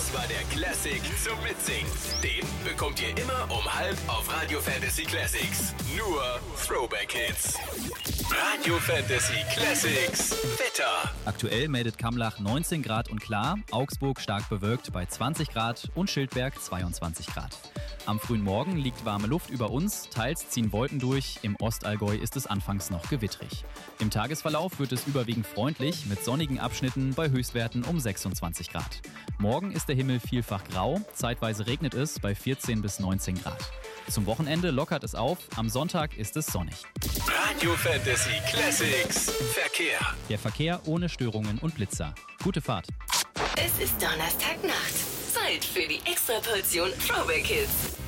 Das war der Classic zum Mitsingen. Den bekommt ihr immer um 1:30 auf Radio Fantasy Classics. Nur Throwback-Hits. Radio Fantasy Classics Wetter. Aktuell meldet Kamlach 19 Grad und klar, Augsburg stark bewölkt bei 20 Grad und Schildberg 22 Grad. Am frühen Morgen liegt warme Luft über uns, teils ziehen Wolken durch, im Ostallgäu ist es anfangs noch gewittrig. Im Tagesverlauf wird es überwiegend freundlich mit sonnigen Abschnitten bei Höchstwerten um 26 Grad. Morgen ist der Himmel vielfach grau, zeitweise regnet es bei 14 bis 19 Grad. Zum Wochenende lockert es auf, am Sonntag ist es sonnig. Radio Fantasy Classics Verkehr. Der Verkehr ohne Störungen und Blitzer. Gute Fahrt. Es ist Donnerstagnacht. Zeit für die Extraportion Throwback Hits.